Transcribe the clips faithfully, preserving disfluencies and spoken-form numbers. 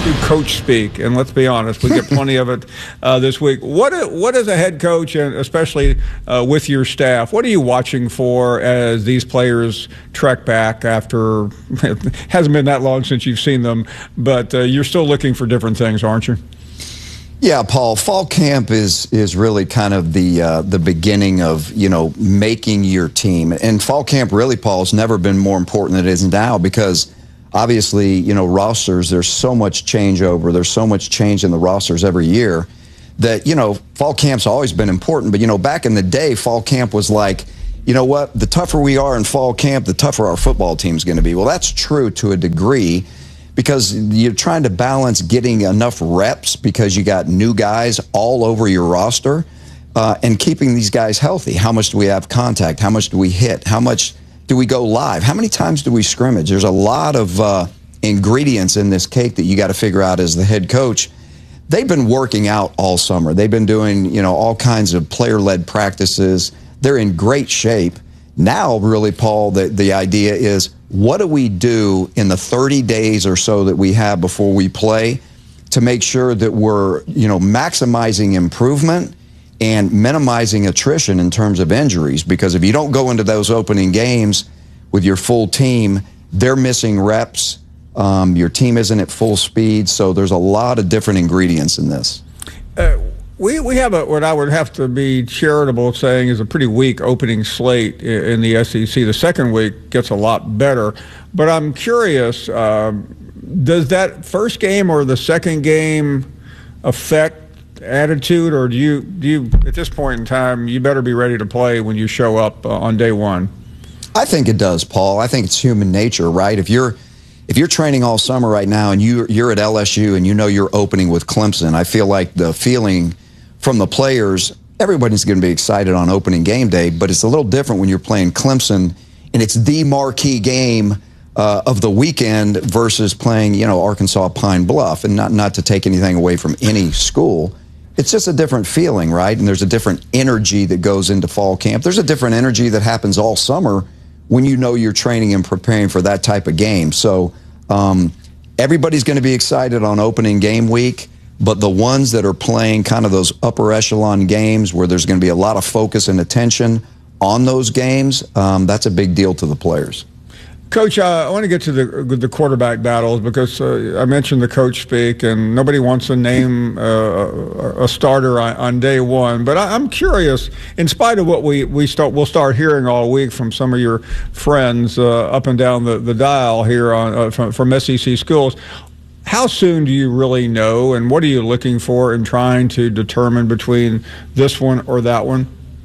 do coach speak, and let's be honest, we get plenty of it uh, this week. What what is a head coach, and especially uh, with your staff, what are you watching for as these players trek back after it hasn't been that long since you've seen them, but uh, you're still looking for different things, aren't you? Yeah, Paul, fall camp is is really kind of the uh, the beginning of, you know, making your team. And fall camp really, Paul, has never been more important than it is now, because obviously, you know, rosters, there's so much changeover. There's so much change in the rosters every year that, you know, fall camp's always been important. But, you know, back in the day, fall camp was like, you know what, the tougher we are in fall camp, the tougher our football team's going to be. Well, that's true to a degree, because you're trying to balance getting enough reps because you got new guys all over your roster uh, and keeping these guys healthy. How much do we have contact? How much do we hit? How much do we go live? How many times do we scrimmage? There's a lot of uh, ingredients in this cake that you got to figure out as the head coach. They've been working out all summer. They've been doing, you know, all kinds of player-led practices. They're in great shape. Now, really, Paul, the, the idea is, what do we do in the thirty days or so that we have before we play to make sure that we're, you know, maximizing improvement and minimizing attrition in terms of injuries? Because if you don't go into those opening games with your full team, they're missing reps. Um, your team isn't at full speed. So there's a lot of different ingredients in this. Uh, we, we have a, what I would have to be charitable saying is a pretty weak opening slate in the S E C. The second week gets a lot better. But I'm curious, um, does that first game or the second game affect attitude, or do you, do you, at this point in time, you better be ready to play when you show up uh, on day one? I think it does, Paul. I think it's human nature, right? If you're if you're training all summer right now and you you're at L S U and you know you're opening with Clemson, I feel like the feeling from the players, everybody's going to be excited on opening game day, but it's a little different when you're playing Clemson and it's the marquee game uh, of the weekend versus playing, you know, Arkansas Pine Bluff. And not not to take anything away from any school, it's just a different feeling, right? And there's a different energy that goes into fall camp. There's a different energy that happens all summer when you know you're training and preparing for that type of game. So um, everybody's going to be excited on opening game week, but the ones that are playing kind of those upper echelon games where there's going to be a lot of focus and attention on those games, um, that's a big deal to the players. Coach, uh, I want to get to the the quarterback battles, because uh, I mentioned the coach speak, and nobody wants to name uh, a starter on, on day one. But I, I'm curious, in spite of what we we start, we'll start hearing all week from some of your friends uh, up and down the, the dial here on uh, from, from S E C schools. How soon do you really know, and what are you looking for in trying to determine between this one or that one?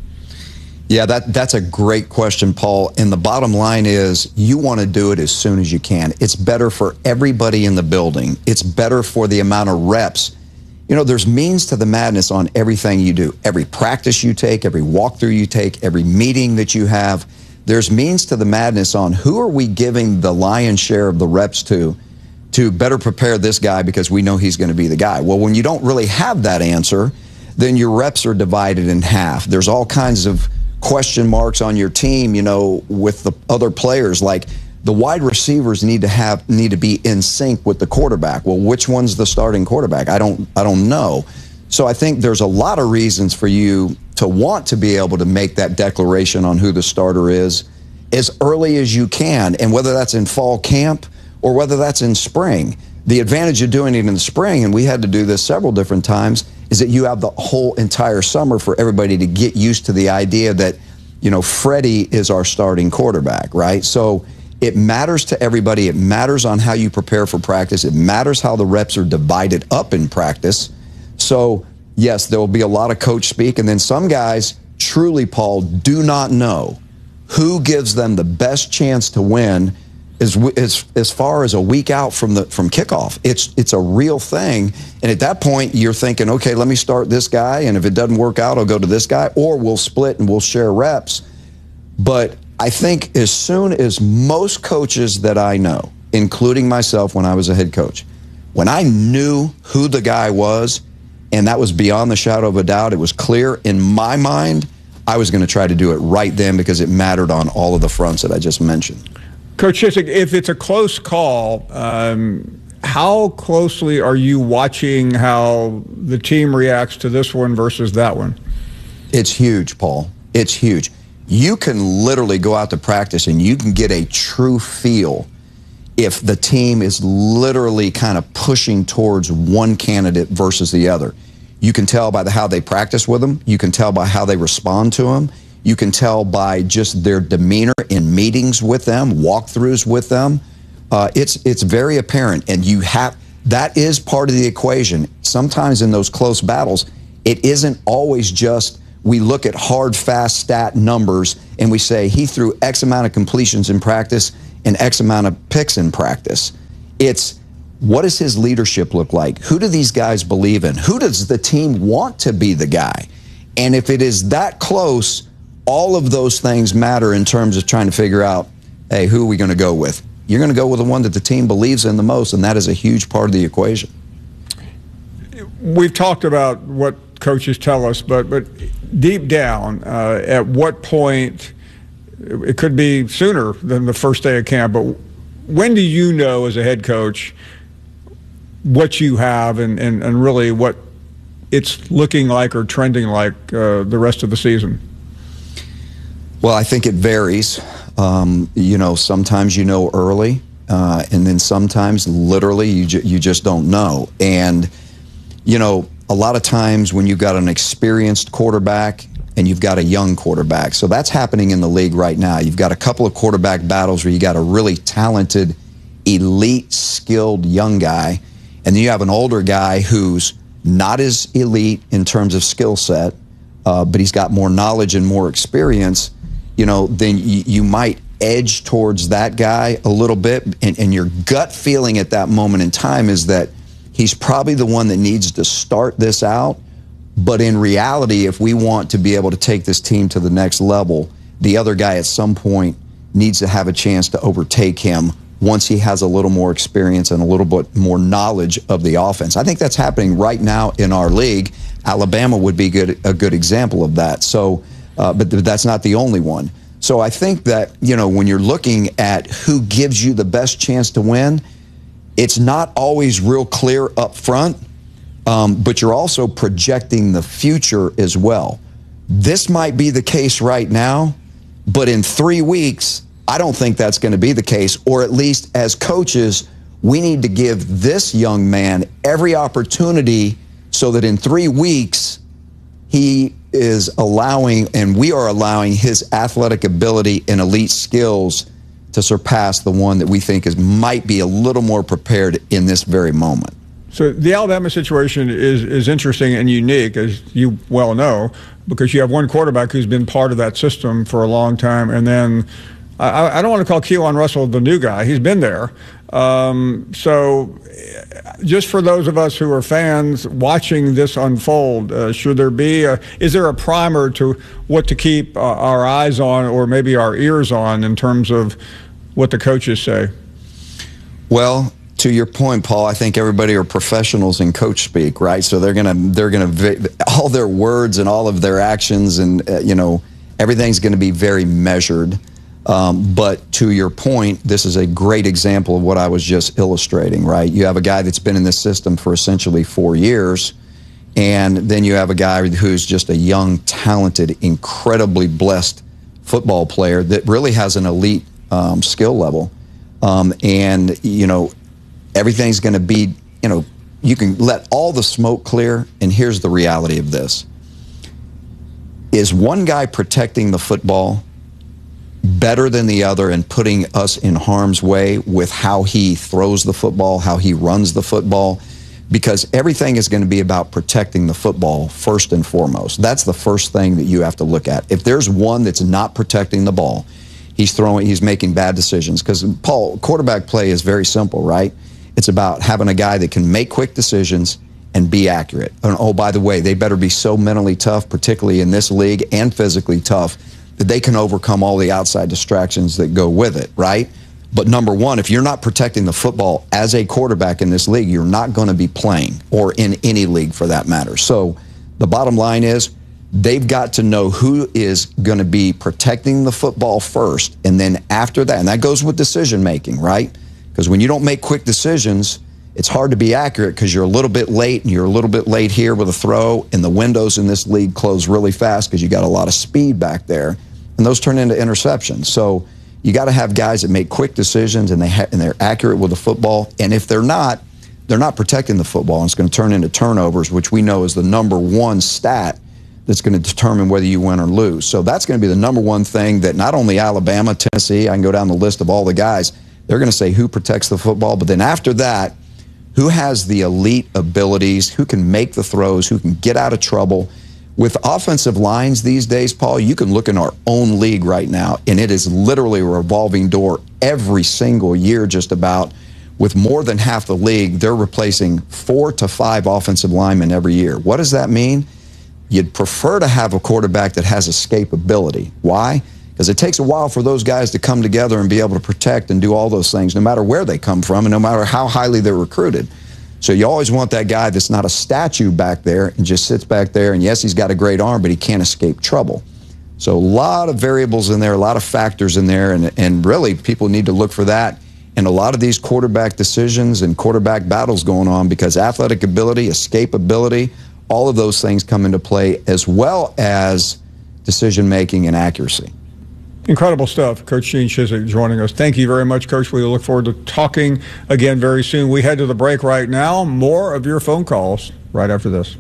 Yeah, that, that's a great question, Paul. And the bottom line is you want to do it as soon as you can. It's better for everybody in the building. It's better for the amount of reps. You know, there's means to the madness on everything you do. Every practice you take, every walkthrough you take, every meeting that you have, there's means to the madness on who are we giving the lion's share of the reps to, to better prepare this guy because we know he's going to be the guy. Well, when you don't really have that answer, then your reps are divided in half. There's all kinds of question marks on your team, you know, with the other players. Like the wide receivers need to have need to be in sync with the quarterback. Well, which one's the starting quarterback? I don't I don't know. So I think there's a lot of reasons for you to want to be able to make that declaration on who the starter is as early as you can, and whether that's in fall camp or whether that's in spring. The advantage of doing it in the spring, and we had to do this several different times, is that you have the whole entire summer for everybody to get used to the idea that, you know, Freddie is our starting quarterback, right? So it matters to everybody. It matters on how you prepare for practice. It matters how the reps are divided up in practice. So, yes, there will be a lot of coach speak, and then some guys truly, Paul, do not know who gives them the best chance to win As, as, as far as a week out from the from kickoff. It's it's a real thing, and at that point you're thinking, okay, let me start this guy, and if it doesn't work out, I'll go to this guy, or we'll split and we'll share reps. But I think as soon as most coaches that I know, including myself when I was a head coach, when I knew who the guy was, and that was beyond the shadow of a doubt, it was clear in my mind, I was going to try to do it right then because it mattered on all of the fronts that I just mentioned. Coach Chizik, if it's a close call, um, how closely are you watching how the team reacts to this one versus that one? It's huge, Paul. It's huge. You can literally go out to practice and you can get a true feel if the team is literally kind of pushing towards one candidate versus the other. You can tell by the, how they practice with them. You can tell by how they respond to them. You can tell by just their demeanor in meetings with them, walkthroughs with them. Uh, it's it's very apparent, and you have that is part of the equation. Sometimes in those close battles, it isn't always just we look at hard, fast stat numbers and we say he threw X amount of completions in practice and X amount of picks in practice. It's what does his leadership look like? Who do these guys believe in? Who does the team want to be the guy? And if it is that close, all of those things matter in terms of trying to figure out, hey, who are we going to go with? You're going to go with the one that the team believes in the most, and that is a huge part of the equation. We've talked about what coaches tell us, but but deep down, uh, at what point, it could be sooner than the first day of camp, but when do you know as a head coach what you have and, and, and really what it's looking like or trending like uh, the rest of the season? Well, I think it varies. Um, you know, sometimes you know early, uh, and then sometimes literally you, ju you just don't know. And, you know, a lot of times when you've got an experienced quarterback and you've got a young quarterback. So that's happening in the league right now. You've got a couple of quarterback battles where you got a really talented, elite, skilled young guy, and then you have an older guy who's not as elite in terms of skill set, uh, but he's got more knowledge and more experience. You know, then you, you might edge towards that guy a little bit, and, and your gut feeling at that moment in time is that he's probably the one that needs to start this out. But in reality, if we want to be able to take this team to the next level, the other guy at some point needs to have a chance to overtake him once he has a little more experience and a little bit more knowledge of the offense. I think that's happening right now in our league. Alabama would be good, a good example of that. So, uh, but th that's not the only one. So I think that, you know, when you're looking at who gives you the best chance to win, it's not always real clear up front. Um, but you're also projecting the future as well. This might be the case right now, but in three weeks, I don't think that's going to be the case. Or at least as coaches, we need to give this young man every opportunity so that in three weeks, he is allowing, and we are allowing his athletic ability and elite skills to surpass the one that we think is might be a little more prepared in this very moment. So the Alabama situation is, is interesting and unique, as you well know, because you have one quarterback who's been part of that system for a long time, and then I, I don't want to call Keelan Russell the new guy. He's been there. Um, so just for those of us who are fans watching this unfold, uh, should there be a, is there a primer to what to keep uh, our eyes on or maybe our ears on in terms of what the coaches say? Well, to your point, Paul, I think everybody are professionals in coach speak, right? So they're gonna, they're gonna, all their words and all of their actions, and uh, you know, everything's going to be very measured. Um, but to your point, this is a great example of what I was just illustrating, right? You have a guy that's been in this system for essentially four years, and then you have a guy who's just a young, talented, incredibly blessed football player that really has an elite um, skill level, um, and you know. Everything's going to be, you know, you can let all the smoke clear, and here's the reality of this. Is one guy protecting the football better than the other and putting us in harm's way with how he throws the football, how he runs the football? Because everything is going to be about protecting the football first and foremost. That's the first thing that you have to look at. If there's one that's not protecting the ball, he's throwing, he's making bad decisions. Because, Paul, quarterback play is very simple, right? It's about having a guy that can make quick decisions and be accurate. And oh, by the way, they better be so mentally tough, particularly in this league, and physically tough, that they can overcome all the outside distractions that go with it, right? But number one, if you're not protecting the football as a quarterback in this league, you're not going to be playing, or in any league for that matter. So the bottom line is they've got to know who is going to be protecting the football first, and then after that, and that goes with decision making, right? Because when you don't make quick decisions It's hard to be accurate because you're a little bit late and you're a little bit late here with a throw, and the windows in this league close really fast because you got a lot of speed back there, and those turn into interceptions. So you got to have guys that make quick decisions, and, they ha- and they're accurate with the football, and if they're not, they're not protecting the football, and it's going to turn into turnovers, which we know is the number one stat that's going to determine whether you win or lose. So that's going to be the number one thing that not only Alabama, Tennessee, I can go down the list of all the guys, they're going to say who protects the football, but then after that, who has the elite abilities, who can make the throws, who can get out of trouble. With offensive lines these days, Paul, you can look in our own league right now, and it is literally a revolving door every single year just about. With more than half the league, they're replacing four to five offensive linemen every year. What does that mean? You'd prefer to have a quarterback that has escapability. Why? Because it takes a while for those guys to come together and be able to protect and do all those things, no matter where they come from and no matter how highly they're recruited. So you always want that guy that's not a statue back there and just sits back there, and yes, he's got a great arm, but he can't escape trouble. So a lot of variables in there, a lot of factors in there, and, and really people need to look for that. And a lot of these quarterback decisions and quarterback battles going on because athletic ability, escapability, all of those things come into play, as well as decision-making and accuracy. Incredible stuff. Coach Gene Chizik joining us. Thank you very much, Coach. We look forward to talking again very soon. We head to the break right now. More of your phone calls right after this.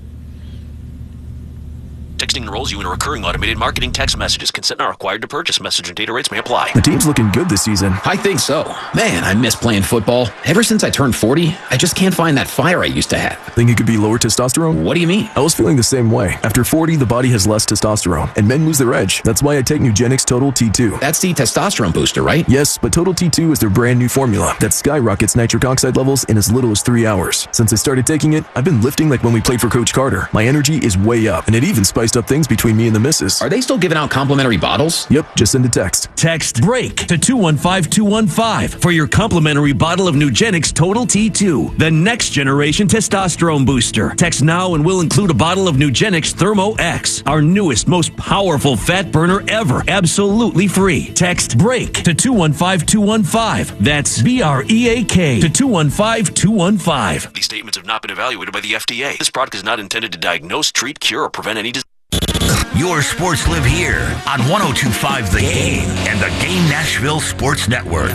Texting enrolls you in a recurring automated marketing text messages. Consent not required to purchase. Message and data rates may apply. The team's looking good this season. I think so. Man, I miss playing football. Ever since I turned forty, I just can't find that fire I used to have. Think it could be lower testosterone? What do you mean? I was feeling the same way. After forty, the body has less testosterone, and men lose their edge. That's why I take Nugenix Total T two. That's the testosterone booster, right? Yes, but Total T two is their brand new formula that skyrockets nitric oxide levels in as little as three hours. Since I started taking it, I've been lifting like when we played for Coach Carter. My energy is way up, and it even spiced up things between me and the missus. Are they still giving out complimentary bottles? Yep, just send a text. Text BREAK to two one five two one five for your complimentary bottle of Nugenix Total T two, the next generation testosterone booster. Text now and we'll include a bottle of Nugenix Thermo X, our newest, most powerful fat burner ever, absolutely free. Text BREAK to two one five two one five. That's B R E A K to two one five two one five. These statements have not been evaluated by the F D A. This product is not intended to diagnose, treat, cure, or prevent any disease. Your sports live here on one oh two point five The Game and the Game Nashville Sports Network.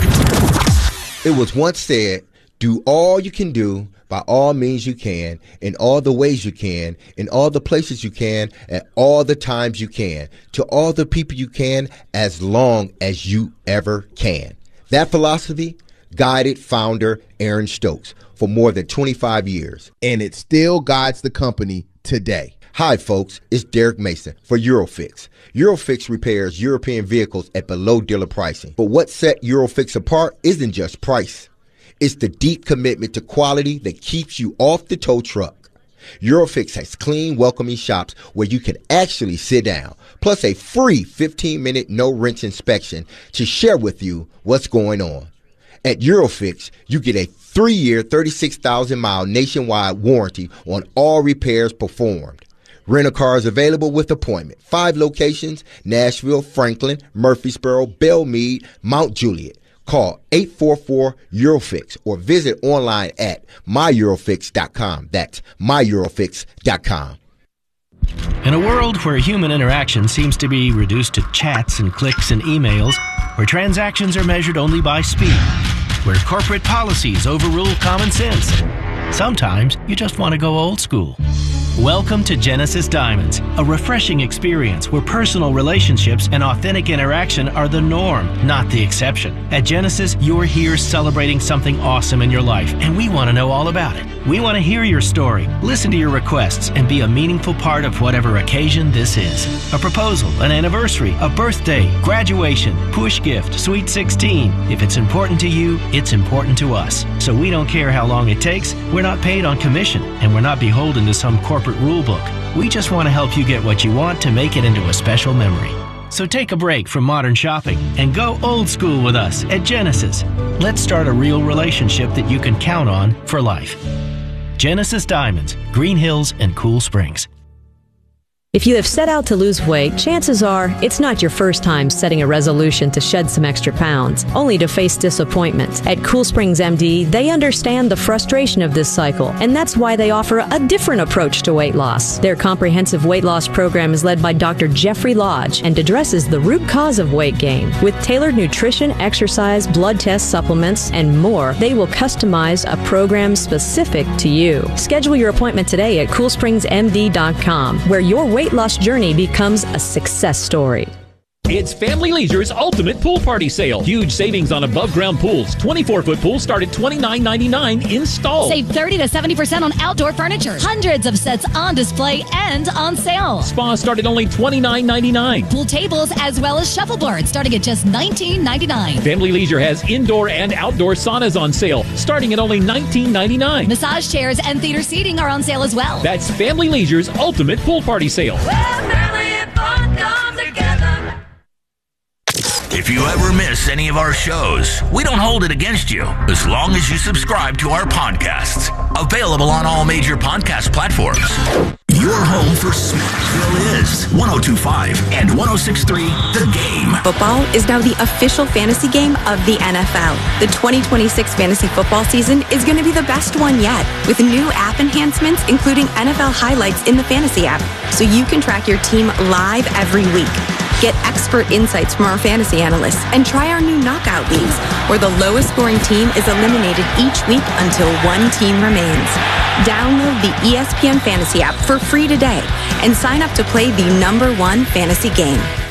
It was once said, do all you can do by all means you can, in all the ways you can, in all the places you can, at all the times you can, to all the people you can, as long as you ever can. That philosophy guided founder Aaron Stokes for more than twenty-five years. And it still guides the company today. Hi, folks. It's Derek Mason for Eurofix. Eurofix repairs European vehicles at below dealer pricing. But what set Eurofix apart isn't just price. It's the deep commitment to quality that keeps you off the tow truck. Eurofix has clean, welcoming shops where you can actually sit down, plus a free fifteen minute no-wrench inspection to share with you what's going on. At Eurofix, you get a three-year, thirty-six thousand mile nationwide warranty on all repairs performed. Rental cars available with appointment. Five locations: Nashville, Franklin, Murfreesboro, Belmead, Mount Juliet. Call eight four four Eurofix or visit online at my eurofix dot com. That's my eurofix dot com. In a world where human interaction seems to be reduced to chats and clicks and emails, where transactions are measured only by speed, where corporate policies overrule common sense, sometimes you just want to go old school. Welcome to Genesis Diamonds, a refreshing experience where personal relationships and authentic interaction are the norm, not the exception. At Genesis, you're here celebrating something awesome in your life, and we want to know all about it. We want to hear your story, listen to your requests, and be a meaningful part of whatever occasion this is. A proposal, an anniversary, a birthday, graduation, push gift, sweet sixteen. If it's important to you, it's important to us. So we don't care how long it takes. We're not paid on commission, and we're not beholden to some corporate rule book. We just want to help you get what you want to make it into a special memory. So take a break from modern shopping and go old school with us at Genesis. Let's start a real relationship that you can count on for life. Genesis Diamonds, Green Hills and Cool Springs. If you have set out to lose weight, chances are it's not your first time setting a resolution to shed some extra pounds, only to face disappointment. At Cool Springs M D, they understand the frustration of this cycle, and that's why they offer a different approach to weight loss. Their comprehensive weight loss program is led by Doctor Jeffrey Lodge and addresses the root cause of weight gain. With tailored nutrition, exercise, blood test supplements, and more, they will customize a program specific to you. Schedule your appointment today at cool springs m d dot com, where your weight loss journey becomes a success story. It's Family Leisure's Ultimate Pool Party Sale. Huge savings on above-ground pools. twenty-four foot pools start at twenty-nine ninety-nine installed. Save thirty to seventy percent on outdoor furniture. Hundreds of sets on display and on sale. Spas start at only twenty-nine ninety-nine. Pool tables as well as shuffleboards starting at just nineteen ninety-nine. Family Leisure has indoor and outdoor saunas on sale starting at only nineteen ninety-nine. Massage chairs and theater seating are on sale as well. That's Family Leisure's Ultimate Pool Party Sale. Where family and fun come together. If you ever miss any of our shows, we don't hold it against you as long as you subscribe to our podcasts. Available on all major podcast platforms. Your home for Smackville is one oh two point five and one oh six point three The Game. Football is now the official fantasy game of the N F L. The twenty twenty-six fantasy football season is going to be the best one yet, with new app enhancements including N F L highlights in the fantasy app, so you can track your team live every week. Get expert insights from our fantasy analysts and try our new knockout leagues, where the lowest scoring team is eliminated each week until one team remains. Download the E S P N Fantasy app for free today and sign up to play the number one fantasy game.